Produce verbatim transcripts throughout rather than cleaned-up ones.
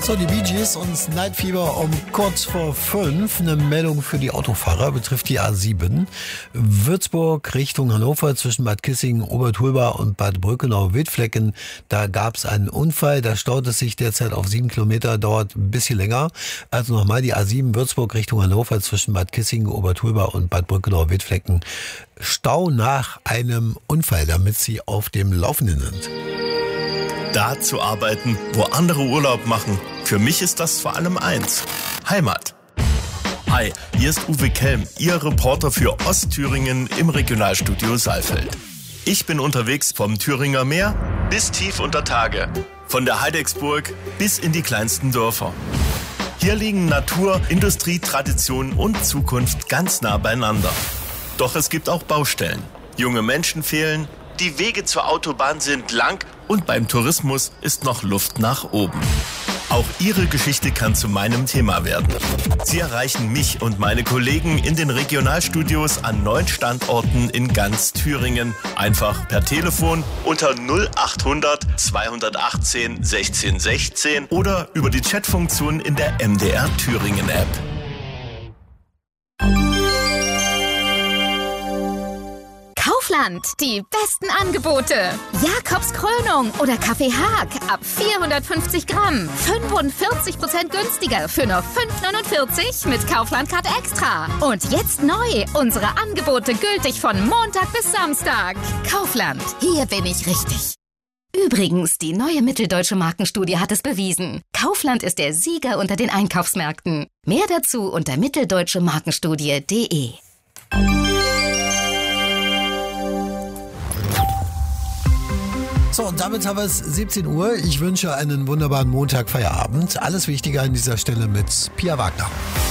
So, die Bee Gees und Night Fever um kurz vor fünf. Eine Meldung für die Autofahrer betrifft die A sieben. Würzburg Richtung Hannover zwischen Bad Kissingen, Obertulba und Bad Brückenau-Wittflecken. Da gab es einen Unfall. Da staut es sich derzeit auf sieben Kilometer, dauert ein bisschen länger. Also nochmal die A sieben Würzburg Richtung Hannover zwischen Bad Kissingen, Obertulba und Bad Brückenau-Wittflecken. Stau nach einem Unfall, damit Sie auf dem Laufenden sind. Da zu arbeiten, wo andere Urlaub machen. Für mich ist das vor allem eins: Heimat. Hi, hier ist Uwe Kelm, Ihr Reporter für Ostthüringen im Regionalstudio Saalfeld. Ich bin unterwegs vom Thüringer Meer bis tief unter Tage, von der Heidecksburg bis in die kleinsten Dörfer. Hier liegen Natur, Industrie, Tradition und Zukunft ganz nah beieinander. Doch es gibt auch Baustellen. Junge Menschen fehlen, die Wege zur Autobahn sind lang und beim Tourismus ist noch Luft nach oben. Auch Ihre Geschichte kann zu meinem Thema werden. Sie erreichen mich und meine Kollegen in den Regionalstudios an neun Standorten in ganz Thüringen. Einfach per Telefon unter null achthundert zweihundertachtzehn sechzehn sechzehn oder über die Chatfunktion in der M D R Thüringen App. Kaufland, die besten Angebote. Jakobs Krönung oder Kaffee Haag ab vierhundertfünfzig Gramm. fünfundvierzig Prozent günstiger für nur fünf neunundvierzig mit Kaufland-Card Extra. Und jetzt neu, unsere Angebote gültig von Montag bis Samstag. Kaufland, hier bin ich richtig. Übrigens, die neue Mitteldeutsche Markenstudie hat es bewiesen. Kaufland ist der Sieger unter den Einkaufsmärkten. Mehr dazu unter mitteldeutsche markenstudie punkt de. So, und damit haben wir es siebzehn Uhr. Ich wünsche einen wunderbaren Montag, Feierabend. Alles Wichtige an dieser Stelle mit Pia Wagner.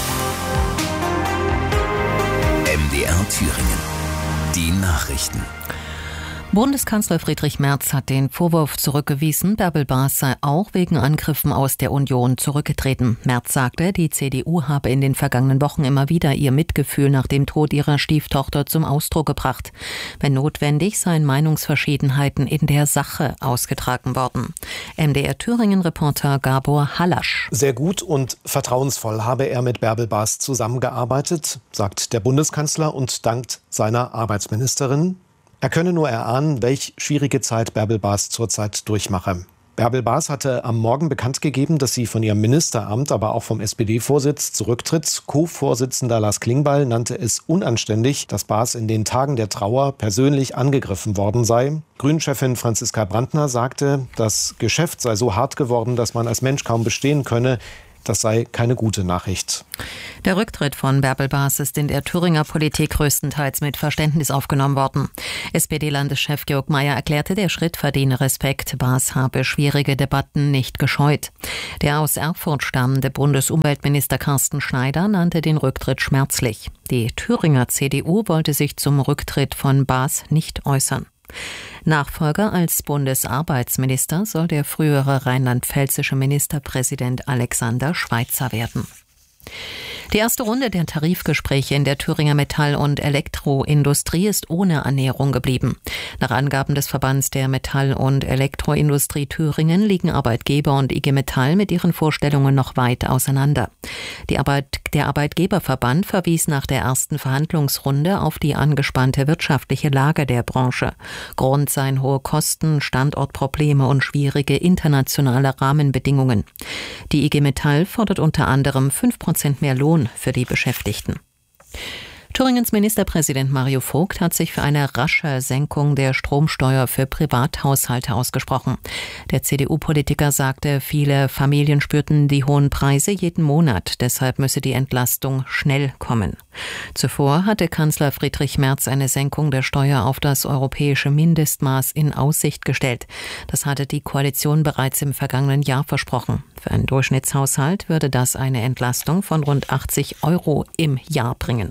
M D R Thüringen. Die Nachrichten. Bundeskanzler Friedrich Merz hat den Vorwurf zurückgewiesen, Bärbel Baas sei auch wegen Angriffen aus der Union zurückgetreten. Merz sagte, die C D U habe in den vergangenen Wochen immer wieder ihr Mitgefühl nach dem Tod ihrer Stieftochter zum Ausdruck gebracht. Wenn notwendig, seien Meinungsverschiedenheiten in der Sache ausgetragen worden. M D R Thüringen-Reporter Gabor Hallasch. Sehr gut und vertrauensvoll habe er mit Bärbel Baas zusammengearbeitet, sagt der Bundeskanzler und dankt seiner Arbeitsministerin. Er könne nur erahnen, welch schwierige Zeit Bärbel Baas zurzeit durchmache. Bärbel Baas hatte am Morgen bekannt gegeben, dass sie von ihrem Ministeramt, aber auch vom S P D-Vorsitz zurücktritt. Co-Vorsitzender Lars Klingbeil nannte es unanständig, dass Baas in den Tagen der Trauer persönlich angegriffen worden sei. Grünen-Chefin Franziska Brandner sagte, das Geschäft sei so hart geworden, dass man als Mensch kaum bestehen könne. Das sei keine gute Nachricht. Der Rücktritt von Bärbel Baas ist in der Thüringer Politik größtenteils mit Verständnis aufgenommen worden. S P D-Landeschef Georg Mayer erklärte, der Schritt verdiene Respekt. Baas habe schwierige Debatten nicht gescheut. Der aus Erfurt stammende Bundesumweltminister Carsten Schneider nannte den Rücktritt schmerzlich. Die Thüringer C D U wollte sich zum Rücktritt von Baas nicht äußern. Nachfolger als Bundesarbeitsminister soll der frühere rheinland-pfälzische Ministerpräsident Alexander Schweitzer werden. Die erste Runde der Tarifgespräche in der Thüringer Metall- und Elektroindustrie ist ohne Annäherung geblieben. Nach Angaben des Verbands der Metall- und Elektroindustrie Thüringen liegen Arbeitgeber und I G Metall mit ihren Vorstellungen noch weit auseinander. Die Arbeit, der Arbeitgeberverband verwies nach der ersten Verhandlungsrunde auf die angespannte wirtschaftliche Lage der Branche. Grund seien hohe Kosten, Standortprobleme und schwierige internationale Rahmenbedingungen. Die I G Metall fordert unter anderem fünf Prozent mehr Lohn für die Beschäftigten. Thüringens Ministerpräsident Mario Vogt hat sich für eine rasche Senkung der Stromsteuer für Privathaushalte ausgesprochen. Der C D U-Politiker sagte, viele Familien spürten die hohen Preise jeden Monat, deshalb müsse die Entlastung schnell kommen. Zuvor hatte Kanzler Friedrich Merz eine Senkung der Steuer auf das europäische Mindestmaß in Aussicht gestellt. Das hatte die Koalition bereits im vergangenen Jahr versprochen. Für einen Durchschnittshaushalt würde das eine Entlastung von rund achtzig Euro im Jahr bringen.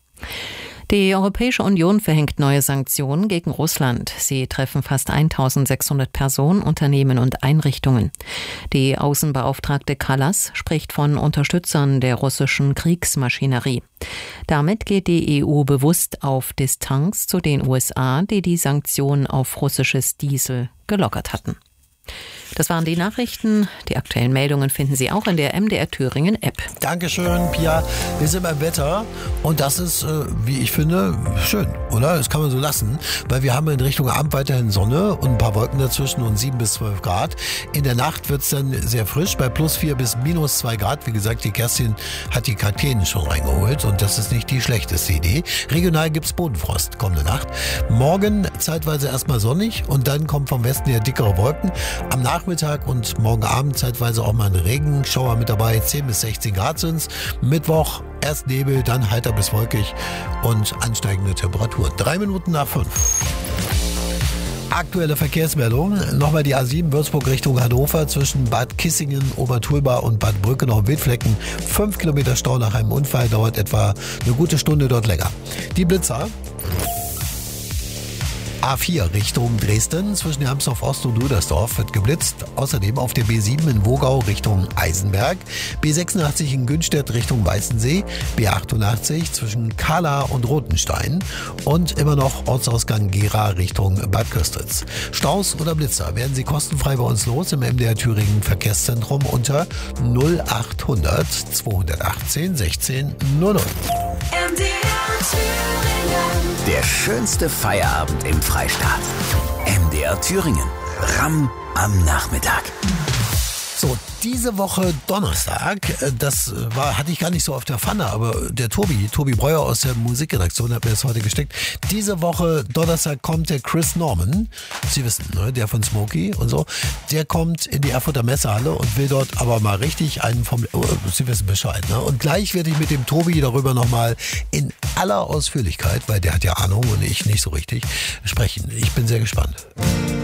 Die Europäische Union verhängt neue Sanktionen gegen Russland. Sie treffen fast eintausendsechshundert Personen, Unternehmen und Einrichtungen. Die Außenbeauftragte Kallas spricht von Unterstützern der russischen Kriegsmaschinerie. Damit geht die E U bewusst auf Distanz zu den U S A, die die Sanktionen auf russisches Diesel gelockert hatten. Das waren die Nachrichten. Die aktuellen Meldungen finden Sie auch in der M D R Thüringen App. Dankeschön, Pia. Wir sind beim Wetter und das ist, äh, wie ich finde, schön, oder? Das kann man so lassen, weil wir haben in Richtung Abend weiterhin Sonne und ein paar Wolken dazwischen und sieben bis zwölf Grad. In der Nacht wird es dann sehr frisch, bei plus vier bis minus zwei Grad. Wie gesagt, die Kerstin hat die Kakteen schon reingeholt und das ist nicht die schlechteste Idee. Regional gibt es Bodenfrost kommende Nacht. Morgen zeitweise erstmal sonnig und dann kommen vom Westen her dickere Wolken. Am Nachmittag und morgen Abend zeitweise auch mal ein Regenschauer mit dabei. zehn bis sechzehn Grad sind's. Mittwoch erst Nebel, dann heiter bis wolkig und ansteigende Temperaturen. Drei Minuten nach fünf. Aktuelle Verkehrsmeldung. Nochmal die A sieben Würzburg Richtung Hannover zwischen Bad Kissingen, Obertulba und Bad Brückenau-Wildflecken. Fünf Kilometer Stau nach einem Unfall, dauert etwa eine gute Stunde dort länger. Die Blitzer. A vier Richtung Dresden zwischen Hermsdorf Ost und Dudersdorf wird geblitzt. Außerdem auf der B sieben in Wogau Richtung Eisenberg, B sechsundachtzig in Günstedt Richtung Weißensee, B achtundachtzig zwischen Kahla und Rotenstein und immer noch Ortsausgang Gera Richtung Bad Köstritz. Staus oder Blitzer werden Sie kostenfrei bei uns los im M D R Thüringen Verkehrszentrum unter null achthundert zweihundertachtzehn sechzehn null null. M D R Thüringen. Der schönste Feierabend im Freistaat. M D R Thüringen. Ramm am Nachmittag. So, diese Woche Donnerstag, das war, hatte ich gar nicht so auf der Pfanne, aber der Tobi, Tobi Breuer aus der Musikredaktion hat mir das heute gesteckt. Diese Woche Donnerstag kommt der Chris Norman, Sie wissen, ne, der von Smokey und so, der kommt in die Erfurter Messehalle und will dort aber mal richtig einen vom, oh, Sie wissen Bescheid, ne? Und gleich werde ich mit dem Tobi darüber nochmal in aller Ausführlichkeit, weil der hat ja Ahnung und ich nicht so richtig, sprechen. Ich bin sehr gespannt.